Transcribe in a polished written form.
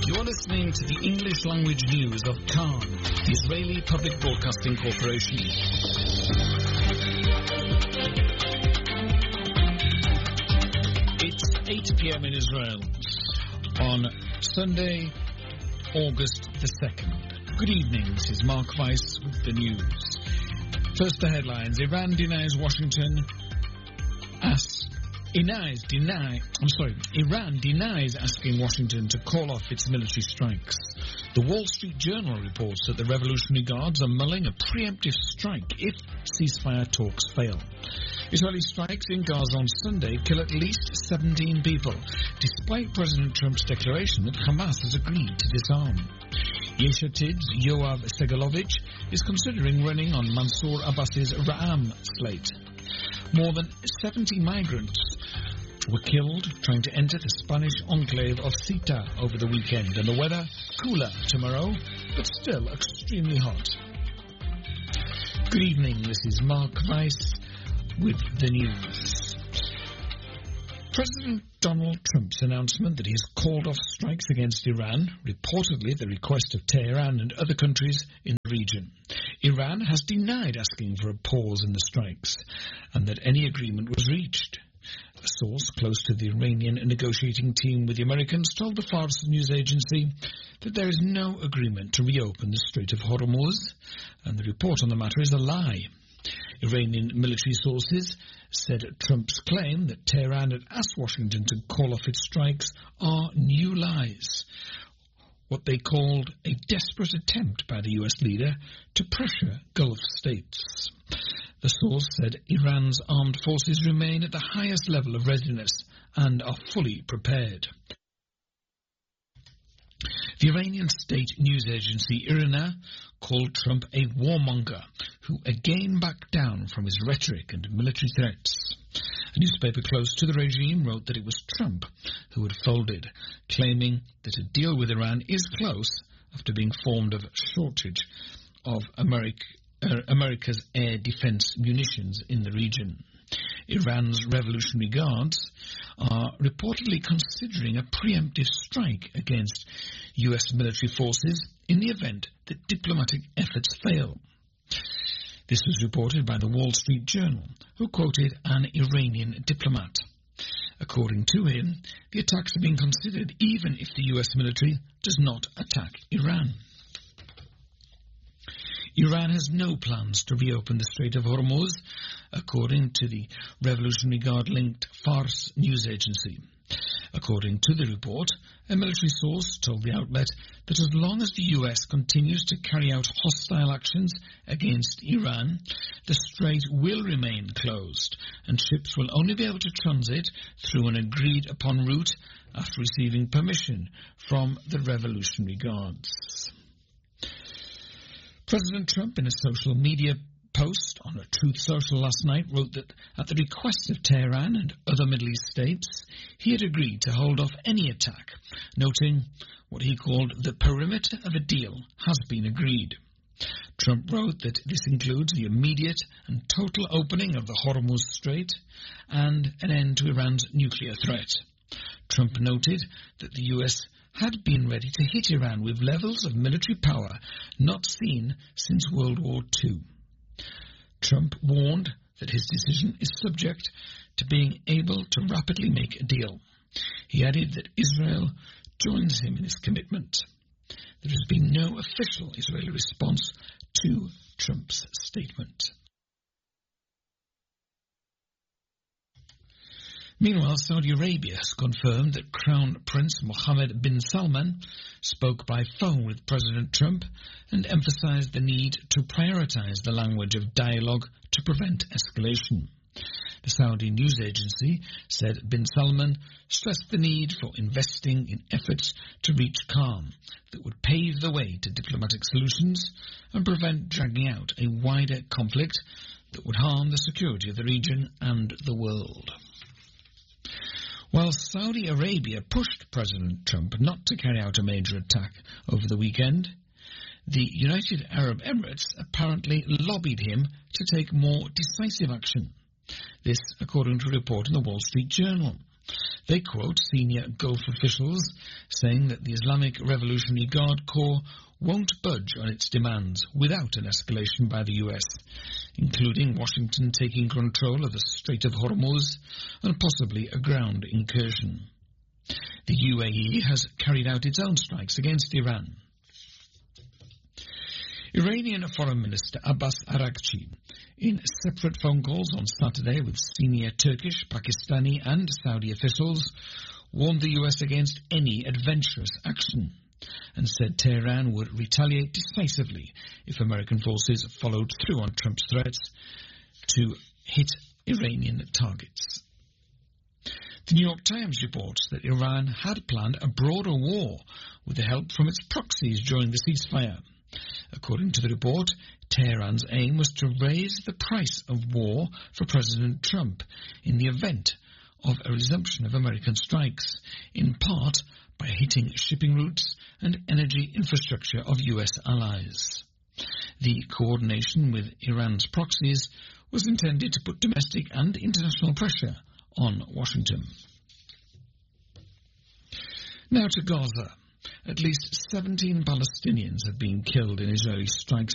You are listening to the English language news of Khan, the Israeli Public Broadcasting Corporation. It's 8 p.m. in Israel on Sunday, August the 2nd. Good evening, this is Mark Weiss with the news. First the headlines. Iran denies Iran denies asking Washington to call off its military strikes. The Wall Street Journal reports that the Revolutionary Guards are mulling a preemptive strike if ceasefire talks fail. Israeli strikes in Gaza on Sunday kill at least 17 people, despite President Trump's declaration that Hamas has agreed to disarm. Yesh Atid's Yoav Segalovich is considering running on Mansour Abbas's Ra'am slate. More than 70 migrants were killed trying to enter the Spanish enclave of Ceuta over the weekend, and the weather cooler tomorrow, but still extremely hot. Good evening, this is Mark Weiss with the news. President Donald Trump's announcement that he's called off strikes against Iran, reportedly at the request of Tehran and other countries in the region. Iran has denied asking for a pause in the strikes and that any agreement was reached. A source close to the Iranian negotiating team with the Americans told the Fars news agency that there is no agreement to reopen the Strait of Hormuz, and the report on the matter is a lie. Iranian military sources said Trump's claim that Tehran had asked Washington to call off its strikes are new lies, what they called a desperate attempt by the US leader to pressure Gulf states. The source said Iran's armed forces remain at the highest level of readiness and are fully prepared. The Iranian state news agency IRNA called Trump a warmonger who again backed down from his rhetoric and military threats. A newspaper close to the regime wrote that it was Trump who had folded, claiming that a deal with Iran is close after being informed of a shortage of America's air defense munitions in the region. Iran's Revolutionary Guards are reportedly considering a preemptive strike against US military forces in the event that diplomatic efforts fail. This was reported by the Wall Street Journal, who quoted an Iranian diplomat. According to him, the attacks are being considered even if the US military does not attack Iran. Iran has no plans to reopen the Strait of Hormuz, according to the Revolutionary Guard-linked Fars news agency. According to the report, a military source told the outlet that as long as the US continues to carry out hostile actions against Iran, the strait will remain closed, and ships will only be able to transit through an agreed-upon route after receiving permission from the Revolutionary Guards. President Trump, in a social media post on a Truth Social last night, wrote that at the request of Tehran and other Middle East states, he had agreed to hold off any attack, noting what he called the perimeter of a deal has been agreed. Trump wrote that this includes the immediate and total opening of the Hormuz Strait and an end to Iran's nuclear threat. Trump noted that the US had been ready to hit Iran with levels of military power not seen since World War II. Trump warned that his decision is subject to being able to rapidly make a deal. He added that Israel joins him in his commitment. There has been no official Israeli response to Trump's statement. Meanwhile, Saudi Arabia has confirmed that Crown Prince Mohammed bin Salman spoke by phone with President Trump and emphasized the need to prioritize the language of dialogue to prevent escalation. The Saudi news agency said bin Salman stressed the need for investing in efforts to reach calm that would pave the way to diplomatic solutions and prevent dragging out a wider conflict that would harm the security of the region and the world. While Saudi Arabia pushed President Trump not to carry out a major attack over the weekend, the United Arab Emirates apparently lobbied him to take more decisive action. This, according to a report in the Wall Street Journal. They quote senior Gulf officials saying that the Islamic Revolutionary Guard Corps won't budge on its demands without an escalation by the US, including Washington taking control of the Strait of Hormuz and possibly a ground incursion. The UAE has carried out its own strikes against Iran. Iranian Foreign Minister Abbas Araghchi, in separate phone calls on Saturday with senior Turkish, Pakistani and Saudi officials, warned the US against any adventurous action and said Tehran would retaliate decisively if American forces followed through on Trump's threats to hit Iranian targets. The New York Times reports that Iran had planned a broader war with the help from its proxies during the ceasefire. According to the report, Tehran's aim was to raise the price of war for President Trump in the event of a resumption of American strikes, in part by hitting shipping routes and energy infrastructure of US allies. The coordination with Iran's proxies was intended to put domestic and international pressure on Washington. Now to Gaza. At least 17 Palestinians have been killed in Israeli strikes